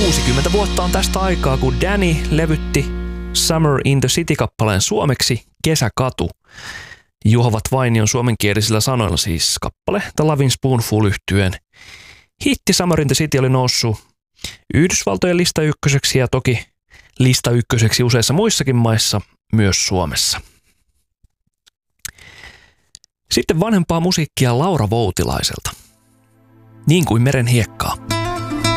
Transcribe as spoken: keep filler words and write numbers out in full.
kuusikymmentä vuotta on tästä aikaa, kun Danny levytti Summer in the City-kappaleen suomeksi Kesäkatu. Juhovat Vainion suomenkielisillä sanoilla siis kappale The Lovin' Spoonful -yhtyeen hitti Summer in the City oli noussut Yhdysvaltojen lista ykköseksi ja toki lista ykköseksi useissa muissakin maissa, myös Suomessa. Sitten vanhempaa musiikkia Laura Voutilaiselta. Niin kuin meren hiekkaa.